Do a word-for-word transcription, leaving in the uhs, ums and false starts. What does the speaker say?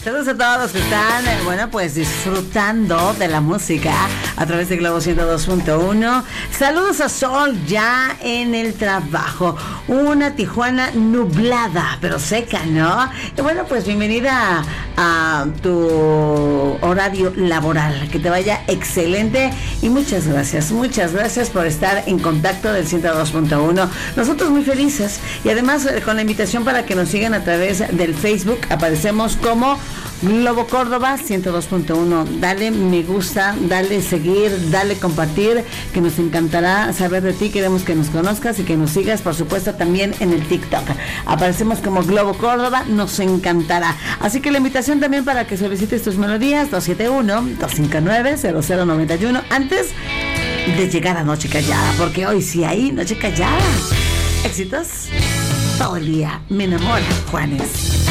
Saludos a todos los que están, eh, bueno, pues disfrutando de la música a través de Globo ciento dos punto uno. Saludos a Sol ya en el trabajo. Una Tijuana nublada, pero seca, ¿no? Y bueno, pues bienvenida a, a tu horario laboral. Que te vaya excelente y muchas gracias, muchas gracias por estar en contacto del ciento dos punto uno. Nosotros muy felices y además eh, con la invitación para que nos sigan a través del Facebook. Aparecemos como Globo Córdoba ciento dos punto uno. Dale me gusta, dale seguir, dale compartir, que nos encantará saber de ti. Queremos que nos conozcas y que nos sigas, por supuesto, también en el TikTok. Aparecemos como Globo Córdoba, nos encantará. Así que la invitación también para que solicites tus melodías, dos siete uno, dos cinco nueve, cero cero nueve uno, antes de llegar a Noche Callada, porque hoy sí hay Noche Callada. Éxitos todo el día. Me enamora, Juanes.